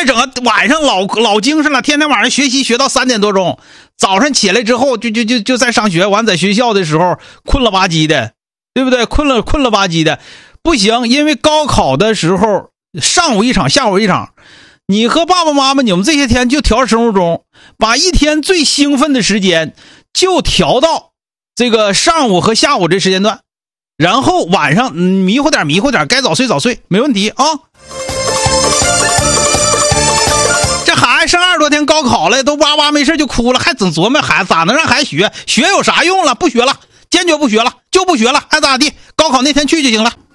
整个晚上老精神了，天天晚上学习学到3点多钟，早上起来之后就在上学，完在学校的时候困了吧唧的，对不对？困了吧唧的，不行，因为高考的时候上午一场下午一场，你和爸爸妈妈你们这些天就调生物钟，把一天最兴奋的时间就调到这个上午和下午这时间段，然后晚上迷糊点，该早睡早睡，没问题啊。这孩子剩20多天高考了，都哇哇没事就哭了，还总琢磨孩子咋能让孩子学有啥用了？不学了，坚决不学了，就不学了，爱咋地，高考那天去就行了。